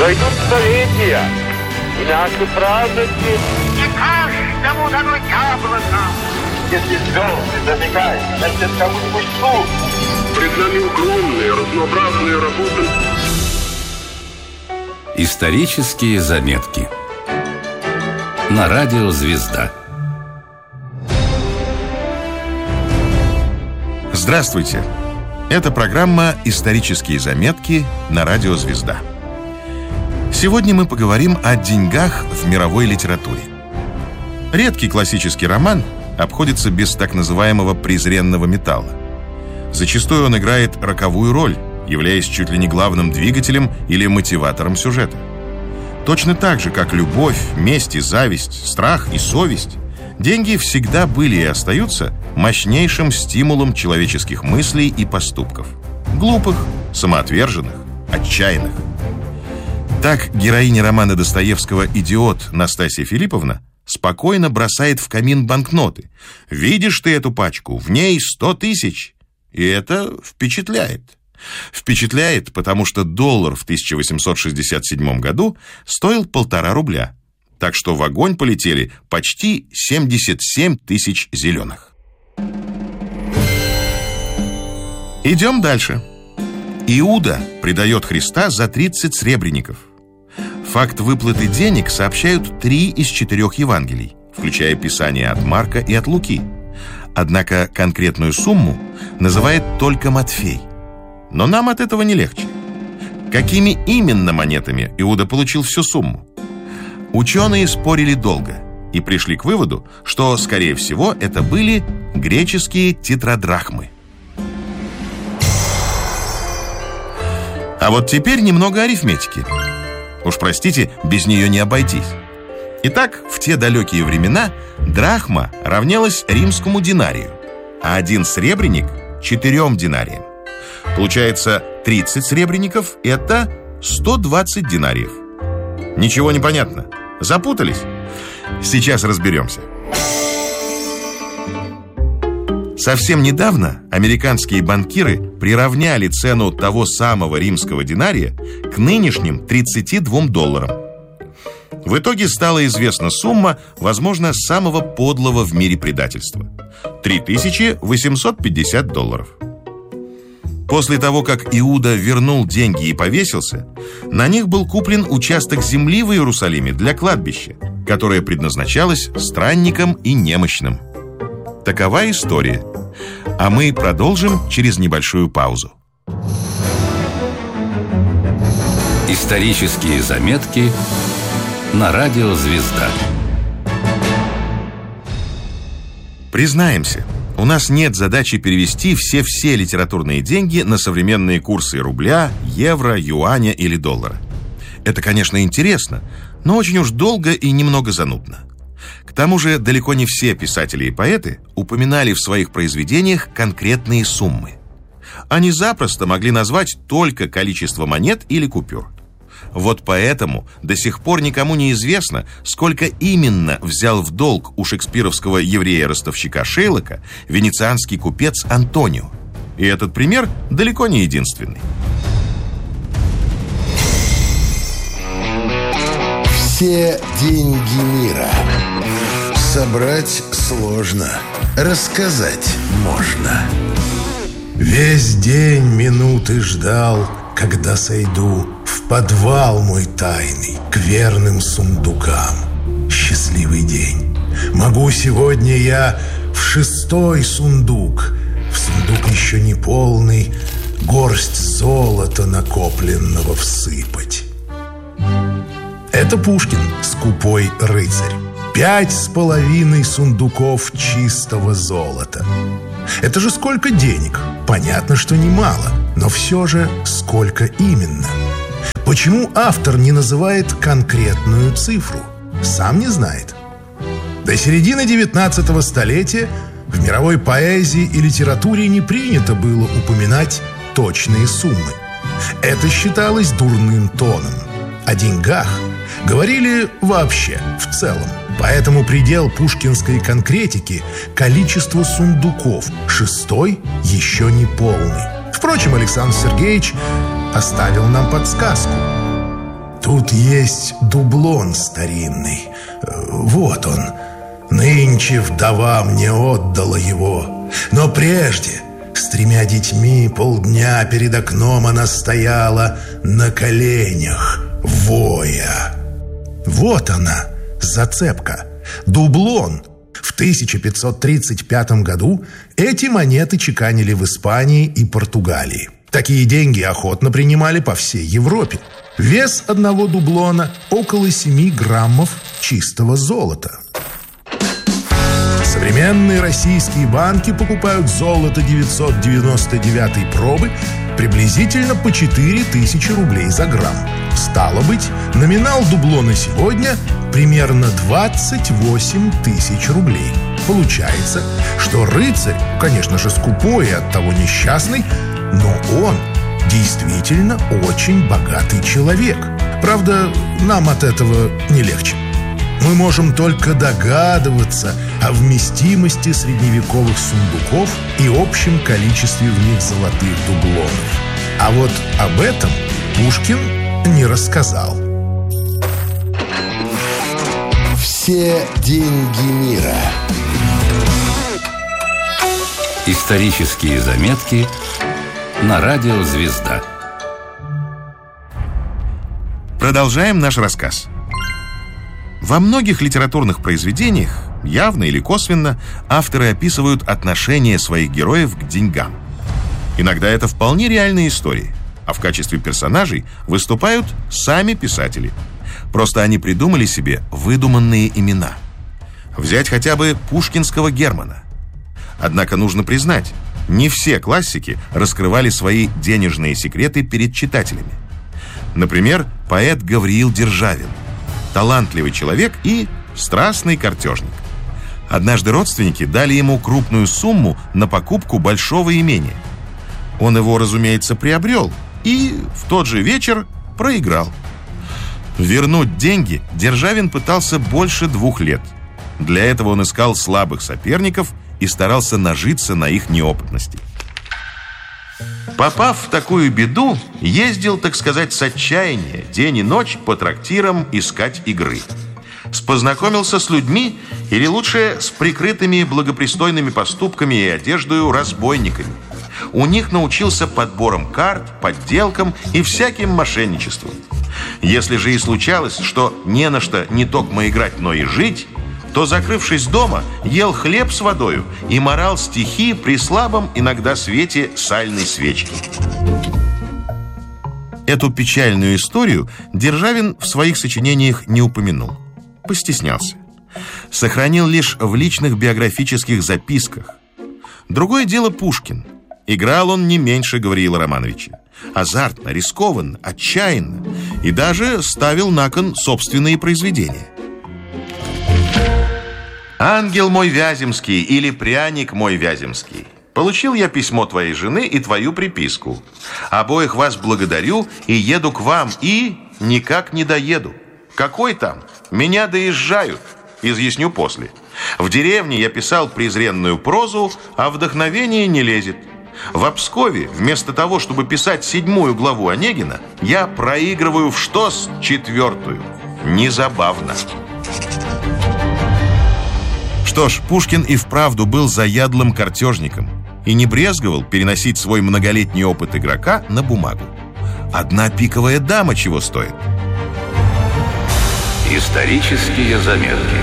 Пройдут столетия, и наши праздники... Не каждому дано яблоко. Если звезды замигают, значит, кому-нибудь суд. Пред нами огромные, разнообразные работы. Исторические заметки на радио «Звезда». Здравствуйте! Это программа «Исторические заметки» на радио «Звезда». Сегодня мы поговорим о деньгах в мировой литературе. Редкий классический роман обходится без так называемого презренного металла. Зачастую он играет роковую роль, являясь чуть ли не главным двигателем или мотиватором сюжета. Точно так же, как любовь, месть и зависть, страх и совесть, деньги всегда были и остаются мощнейшим стимулом человеческих мыслей и поступков. Глупых, самоотверженных, отчаянных. Так героиня романа Достоевского «Идиот» Настасья Филипповна спокойно бросает в камин банкноты. «Видишь ты эту пачку? В ней 100 тысяч!» И это впечатляет. Впечатляет, потому что доллар в 1867 году стоил 1,5 рубля. Так что в огонь полетели почти 77 тысяч зеленых. Идем дальше. Иуда предает Христа за 30 сребреников. Факт выплаты денег сообщают 3 из 4 Евангелий, включая Писания от Марка и от Луки. Однако конкретную сумму называет только Матфей. Но нам от этого не легче. Какими именно монетами Иуда получил всю сумму? Ученые спорили долго и пришли к выводу, что, скорее всего, это были греческие тетрадрахмы. А вот теперь немного арифметики. Уж простите, без нее не обойтись. Итак, в те далекие времена драхма равнялась римскому динарию, а 1 сребреник – 4 динариям. Получается, 30 сребреников – это 120 динариев. Ничего не понятно? Запутались? Сейчас разберемся. Совсем недавно американские банкиры приравняли цену того самого римского динария к нынешним 32 долларам. В итоге стала известна сумма, возможно, самого подлого в мире предательства – 3850 долларов. После того, как Иуда вернул деньги и повесился, на них был куплен участок земли в Иерусалиме для кладбища, которое предназначалось странникам и немощным. Такова история. А мы продолжим через небольшую паузу. Исторические заметки на радио «Звезда». Признаемся, у нас нет задачи перевести все литературные деньги на современные курсы рубля, евро, юаня или доллара. Это, конечно, интересно, но очень уж долго и немного занудно. К тому же далеко не все писатели и поэты упоминали в своих произведениях конкретные суммы. Они запросто могли назвать только количество монет или купюр. Вот поэтому до сих пор никому не известно, сколько именно взял в долг у шекспировского еврея-ростовщика Шейлока венецианский купец Антонио. И этот пример далеко не единственный. Все деньги мира собрать сложно, рассказать можно. Весь день минуты ждал, когда сойду в подвал мой тайный к верным сундукам. Счастливый день. Могу сегодня я в 6-й сундук, в сундук еще не полный, горсть золота накопленного всыпать. Это Пушкин, скупой рыцарь. 5,5 сундуков чистого золота. Это же сколько денег? Понятно, что немало, но все же сколько именно? Почему автор не называет конкретную цифру? Сам не знает. До середины 19-го столетия в мировой поэзии и литературе не принято было упоминать точные суммы. Это считалось дурным тоном. О деньгах говорили вообще, в целом. Поэтому предел пушкинской конкретики – количество сундуков, 6-й еще не полный. Впрочем, Александр Сергеевич оставил нам подсказку. Тут есть дублон старинный. Вот он. Нынче вдова мне отдала его. Но прежде, с 3 детьми, полдня перед окном она стояла на коленях, воя. Вот она, зацепка. Дублон. В 1535 году эти монеты чеканили в Испании и Португалии. Такие деньги охотно принимали по всей Европе. Вес одного дублона около 7 граммов чистого золота. Современные российские банки покупают золото 999 пробы приблизительно по 4000 рублей за грамм. Стало быть, номинал дублона сегодня примерно 28 тысяч рублей. Получается, что рыцарь, конечно же, скупой и оттого несчастный, но он действительно очень богатый человек. Правда, нам от этого не легче. Мы можем только догадываться о вместимости средневековых сундуков и общем количестве в них золотых дублонов. А вот об этом Пушкин не рассказал. Все деньги мира. Исторические заметки на радио «Звезда». Продолжаем наш рассказ. Во многих литературных произведениях, явно или косвенно, авторы описывают отношение своих героев к деньгам. Иногда это вполне реальные истории, а в качестве персонажей выступают сами писатели. Просто они придумали себе выдуманные имена. Взять хотя бы пушкинского Германа. Однако нужно признать, не все классики раскрывали свои денежные секреты перед читателями. Например, поэт Гавриил Державин. Талантливый человек и страстный картежник. Однажды родственники дали ему крупную сумму на покупку большого имения. Он его, разумеется, приобрел и в тот же вечер проиграл. Вернуть деньги Державин пытался больше 2 лет. Для этого он искал слабых соперников и старался нажиться на их неопытности. Попав в такую беду, ездил, так сказать, с отчаяния день и ночь по трактирам искать игры. Познакомился с людьми, или лучше с прикрытыми благопристойными поступками и одеждою разбойниками. У них научился подбором карт, подделкам и всяким мошенничеством. Если же и случалось, что не на что не токмо играть, но и жить, то, закрывшись дома, ел хлеб с водою и морал стихи при слабом иногда свете сальной свечки. Эту печальную историю Державин в своих сочинениях не упомянул. Постеснялся. Сохранил лишь в личных биографических записках. Другое дело Пушкин. Играл он не меньше Гавриила Романовича. Азартно, рискованно, отчаянно. И даже ставил на кон собственные произведения. «Ангел мой Вяземский» или «Пряник мой Вяземский». Получил я письмо твоей жены и твою приписку. Обоих вас благодарю и еду к вам, и никак не доеду. Какой там? Меня доезжают. Изъясню после. В деревне я писал презренную прозу, а вдохновение не лезет. В Пскове вместо того, чтобы писать 7 главу Онегина, я проигрываю в ШТОС 4. Незабавно. Что ж, Пушкин и вправду был заядлым картежником и не брезговал переносить свой многолетний опыт игрока на бумагу. Одна пиковая дама чего стоит. Исторические заметки.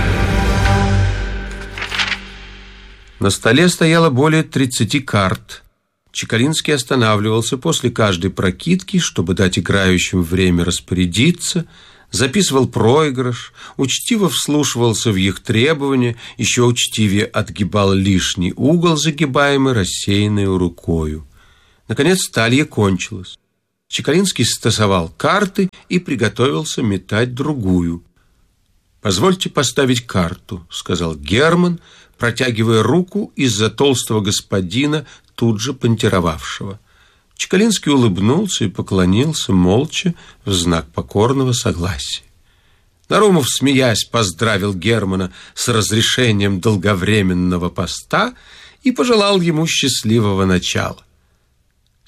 На столе стояло более 30 карт. Чекалинский останавливался после каждой прокидки, чтобы дать играющим время распорядиться, записывал проигрыш, учтиво вслушивался в их требования, еще учтивее отгибал лишний угол, загибаемый рассеянной рукою. Наконец сталье кончилось. Чекалинский стасовал карты и приготовился метать другую. «Позвольте поставить карту», — сказал Герман, протягивая руку из-за толстого господина, тут же понтировавшего. Чекалинский улыбнулся и поклонился молча в знак покорного согласия. Нарумов, смеясь, поздравил Германа с разрешением долговременного поста и пожелал ему счастливого начала.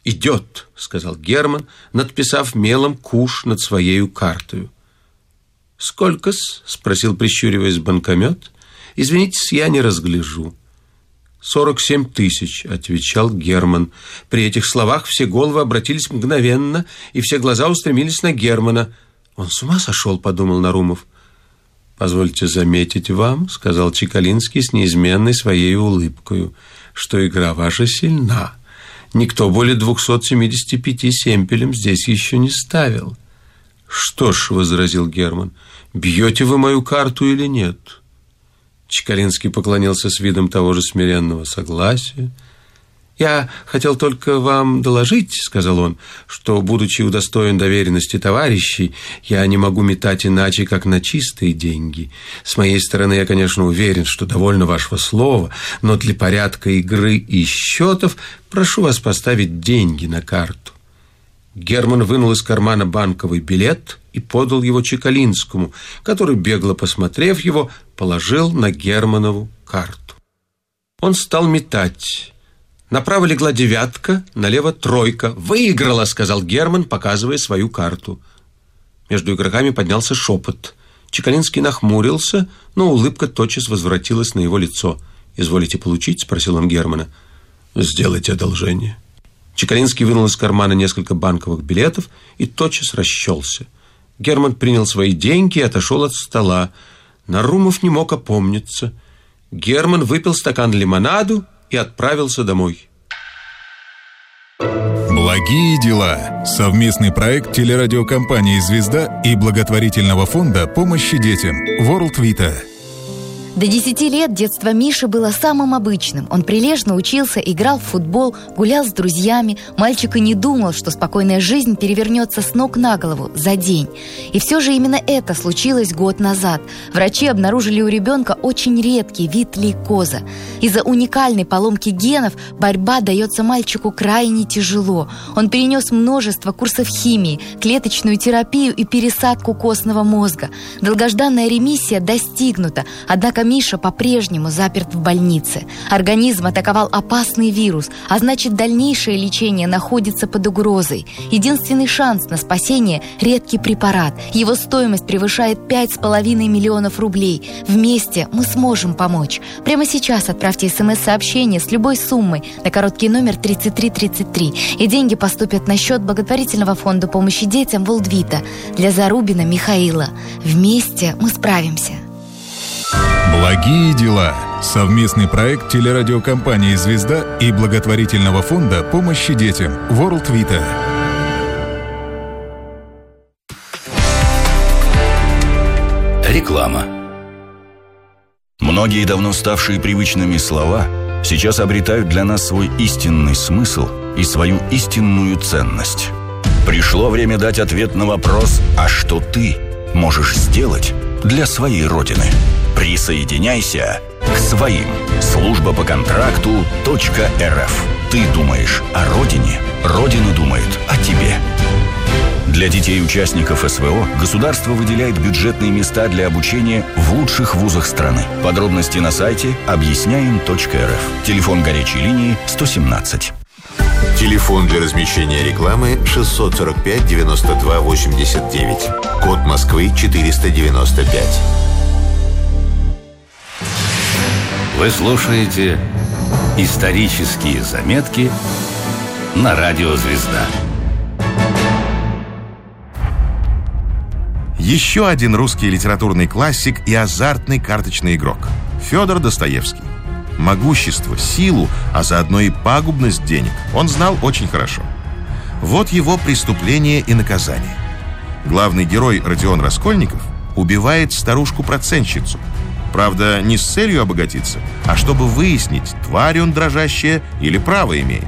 «Идет», — сказал Герман, надписав мелом куш над своею картою. «Сколько-с?» — спросил, прищуриваясь, банкомет. «Извините-с, я не разгляжу». 47 тысяч, отвечал Герман. При этих словах все головы обратились мгновенно, и все глаза устремились на Германа. «Он с ума сошел», — подумал Нарумов. «Позвольте заметить вам», — сказал Чекалинский с неизменной своей улыбкою, «что игра ваша сильна. Никто более 275 семпелем здесь еще не ставил». «Что ж», — возразил Герман, — «бьете вы мою карту или нет?» Чекалинский поклонился с видом того же смиренного согласия. «Я хотел только вам доложить, — сказал он, — что, будучи удостоен доверенности товарищей, я не могу метать иначе, как на чистые деньги. С моей стороны, я, конечно, уверен, что довольно вашего слова, но для порядка игры и счетов прошу вас поставить деньги на карту». Герман вынул из кармана банковый билет и подал его Чекалинскому, который, бегло посмотрев его, положил на Германову карту. Он стал метать. Направо легла девятка, налево тройка. «Выиграла», — сказал Герман, показывая свою карту. Между игроками поднялся шепот. Чекалинский нахмурился, но улыбка тотчас возвратилась на его лицо. «Изволите получить?» — спросил он Германа. «Сделайте одолжение». Чекалинский вынул из кармана несколько банковых билетов и тотчас расчелся. Герман принял свои деньги и отошел от стола. Нарумов не мог опомниться. Герман выпил стакан лимонаду и отправился домой. Благие дела. Совместный проект телерадиокомпании «Звезда» и благотворительного фонда помощи детям World Vita. До 10 лет детство Миши было самым обычным. Он прилежно учился, играл в футбол, гулял с друзьями. Мальчик и не думал, что спокойная жизнь перевернется с ног на голову за день. И все же именно это случилось год назад. Врачи обнаружили у ребенка очень редкий вид лейкоза. Из-за уникальной поломки генов борьба дается мальчику крайне тяжело. Он перенес множество курсов химии, клеточную терапию и пересадку костного мозга. Долгожданная ремиссия достигнута, однако Миша по-прежнему заперт в больнице. Организм атаковал опасный вирус, а значит, дальнейшее лечение находится под угрозой. Единственный шанс на спасение – редкий препарат. Его стоимость превышает 5,5 миллионов рублей. Вместе мы сможем помочь. Прямо сейчас отправьте СМС-сообщение с любой суммой на короткий номер 3333, и деньги поступят на счет благотворительного фонда помощи детям World Vita для Зарубина Михаила. Вместе мы справимся. Благие дела. Совместный проект телерадиокомпании «Звезда» и благотворительного фонда помощи детям World Vita. Реклама. Многие давно ставшие привычными слова сейчас обретают для нас свой истинный смысл и свою истинную ценность. Пришло время дать ответ на вопрос: а что ты можешь сделать для своей Родины? Присоединяйся к своим. Служба по контракту .рф. Ты думаешь о Родине, Родина думает о тебе. Для детей-участников СВО государство выделяет бюджетные места для обучения в лучших вузах страны. Подробности на сайте объясняем.рф. Телефон горячей линии 117. Телефон для размещения рекламы 645 92 89. Код Москвы 495. Вы слушаете «Исторические заметки» на радио «Звезда». Еще один русский литературный классик и азартный карточный игрок – Федор Достоевский. Могущество, силу, а заодно и пагубность денег он знал очень хорошо. Вот его преступление и наказание. Главный герой Родион Раскольников убивает старушку-процентщицу. Правда, не с целью обогатиться, а чтобы выяснить, тварь он дрожащая или право имеет.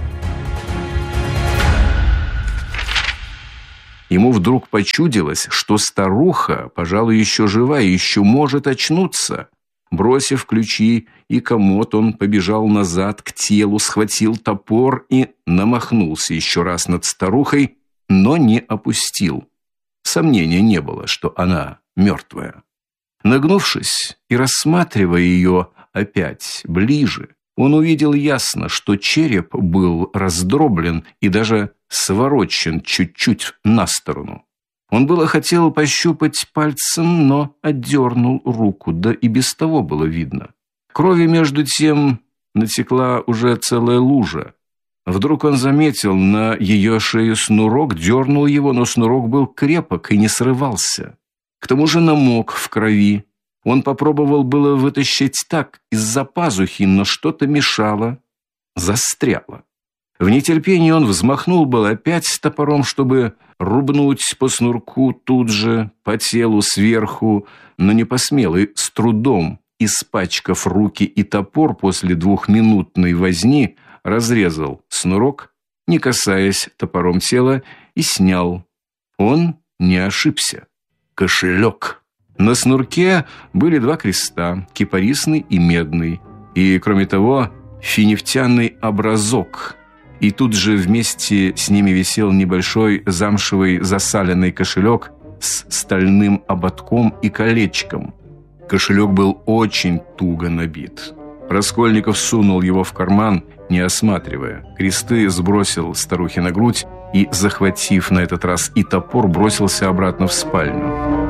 Ему вдруг почудилось, что старуха, пожалуй, еще жива и еще может очнуться. Бросив ключи и комод, он побежал назад к телу, схватил топор и намахнулся еще раз над старухой, но не опустил. Сомнения не было, что она мертвая. Нагнувшись и рассматривая ее опять ближе, Он увидел ясно, что череп был раздроблен и даже сворочен чуть-чуть на сторону. Он было хотел пощупать пальцем, но отдернул руку, да и без того было видно. Крови между тем натекла уже целая лужа. Вдруг он заметил на ее шее снурок, дернул его, но снурок был крепок и не срывался. К тому же намок в крови. Он попробовал было вытащить так из-за пазухи, но что-то мешало, застряло. В нетерпении он взмахнул было опять топором, чтобы рубнуть по снурку тут же, по телу сверху, но не посмел и с трудом, испачкав руки и топор после 2-минутной возни, разрезал снурок, не касаясь топором тела, и снял. Он не ошибся. Кошелек. На снурке были 2 креста, кипарисный и медный, и, кроме того, финифтяный образок. И тут же вместе с ними висел небольшой замшевый засаленный кошелек с стальным ободком и колечком. Кошелек был очень туго набит. Раскольников сунул его в карман, не осматривая. Кресты сбросил старухе на грудь и, захватив на этот раз и топор, бросился обратно в спальню.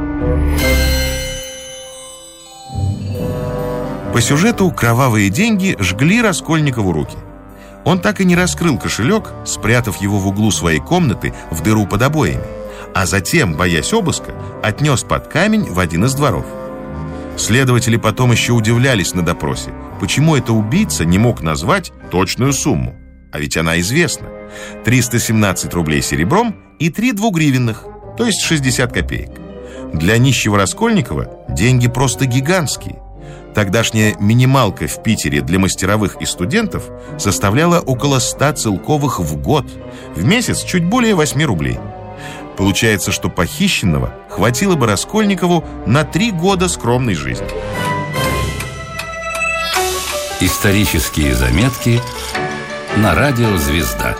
По сюжету кровавые деньги жгли Раскольникову руки. Он так и не раскрыл кошелек, спрятав его в углу своей комнаты в дыру под обоями, а затем, боясь обыска, отнес под камень в один из дворов. Следователи потом еще удивлялись на допросе, почему это убийца не мог назвать точную сумму. А ведь она известна. 317 рублей серебром и 3 двугривенных, то есть 60 копеек. Для нищего Раскольникова деньги просто гигантские. Тогдашняя минималка в Питере для мастеровых и студентов составляла около 100 целковых в год, в месяц чуть более 8 рублей. Получается, что похищенного хватило бы Раскольникову на 3 года скромной жизни. Исторические заметки на радио «Звезда».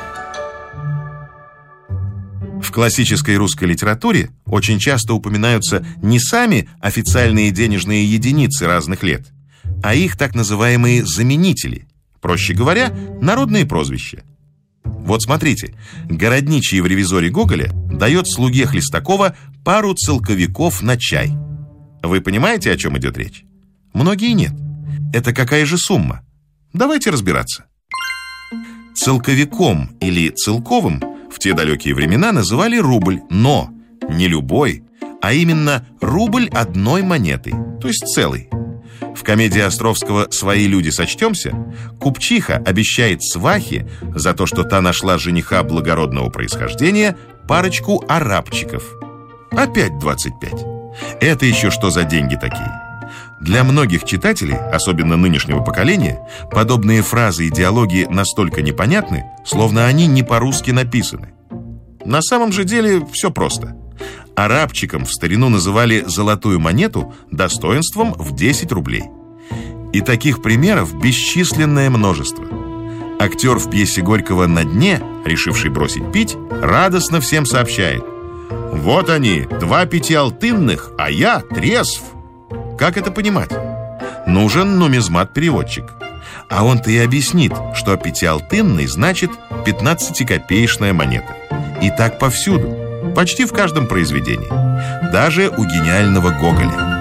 В классической русской литературе очень часто упоминаются не сами официальные денежные единицы разных лет, а их так называемые заменители, проще говоря, народные прозвища. Вот смотрите, городничий в «Ревизоре» Гоголя дает слуге Хлестакова пару целковиков на чай. Вы понимаете, о чем идет речь? Многие нет. Это какая же сумма? Давайте разбираться. Целковиком или целковым в те далекие времена называли рубль, но не любой, а именно рубль одной монеты, то есть целый. В комедии Островского «Свои люди, сочтемся» купчиха обещает свахе за то, что та нашла жениха благородного происхождения, парочку арабчиков. Опять 25. Это еще что за деньги такие? Для многих читателей, особенно нынешнего поколения, подобные фразы и диалоги настолько непонятны, словно они не по-русски написаны. На самом же деле все просто. Арабчиком в старину называли золотую монету достоинством в 10 рублей. И таких примеров бесчисленное множество. Актер в пьесе Горького «На дне», решивший бросить пить, радостно всем сообщает: «Вот они, 2 пятиалтынных, а я трезв». Как это понимать? Нужен нумизмат-переводчик. А он-то и объяснит, что пятиалтынный значит 15-копеечная монета. И так повсюду, почти в каждом произведении. Даже у гениального Гоголя.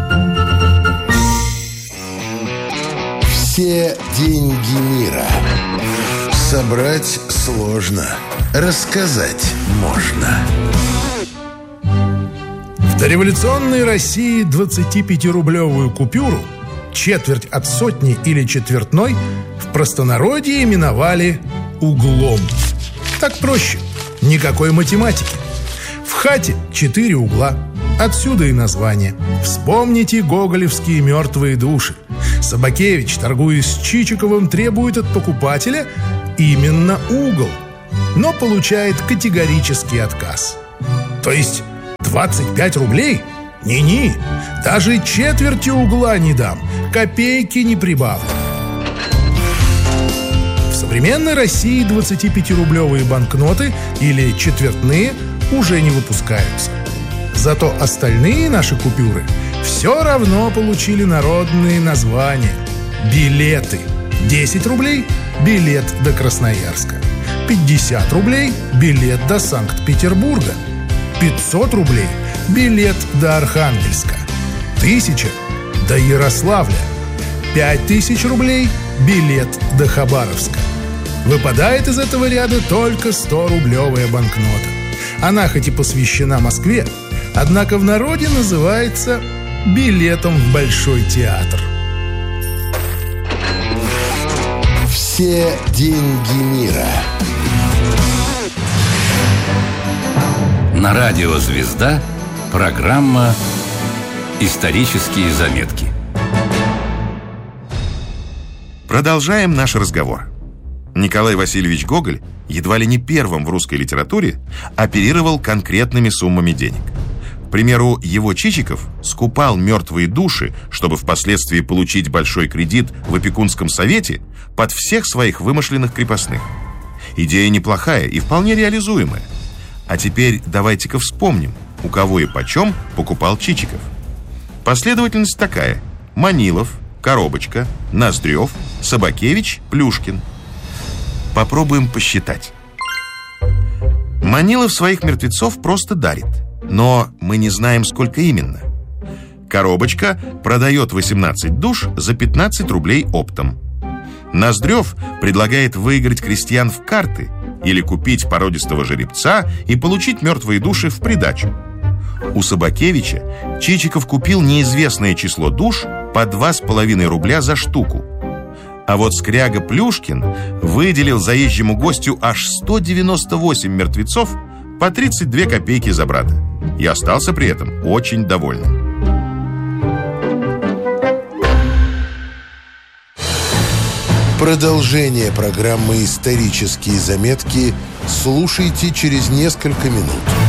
Все деньги мира. Собрать сложно, рассказать можно. В дореволюционной России 25-рублевую купюру, четверть от сотни или четвертной, в простонародье именовали углом. Так проще, никакой математики. В хате 4 угла, отсюда и название. Вспомните гоголевские «Мертвые души». Собакевич, торгуясь с Чичиковым, требует от покупателя именно угол, но получает категорический отказ. То есть 25 рублей? Ни-ни, даже четверти угла не дам, копейки не прибавлю. В современной России 25-рублевые банкноты или четвертные уже не выпускаются. Зато остальные наши купюры все равно получили народные названия. Билеты, 10 рублей – билет до Красноярска. 50 рублей – билет до Санкт-Петербурга. 500 рублей – билет до Архангельска. 1000 – до Ярославля. 5000 рублей – билет до Хабаровска. Выпадает из этого ряда только 100-рублевая банкнота. Она хоть и посвящена Москве, однако в народе называется билетом в Большой театр. Все деньги мира. На радио «Звезда» программа «Исторические заметки». Продолжаем наш разговор. Николай Васильевич Гоголь едва ли не первым в русской литературе оперировал конкретными суммами денег. К примеру, его Чичиков скупал мертвые души, чтобы впоследствии получить большой кредит в опекунском совете под всех своих вымышленных крепостных. Идея неплохая и вполне реализуемая. А теперь давайте-ка вспомним, у кого и почем покупал Чичиков. Последовательность такая: Манилов, Коробочка, Ноздрев, Собакевич, Плюшкин. Попробуем посчитать. Манилов своих мертвецов просто дарит, но мы не знаем, сколько именно. Коробочка продает 18 душ за 15 рублей оптом. Ноздрев предлагает выиграть крестьян в карты или купить породистого жеребца и получить мертвые души в придачу. У Собакевича Чичиков купил неизвестное число душ по 2,5 рубля за штуку. А вот скряга Плюшкин выделил заезжему гостю аж 198 мертвецов по 32 копейки за брата. И остался при этом очень довольным. Продолжение программы «Исторические заметки» слушайте через несколько минут.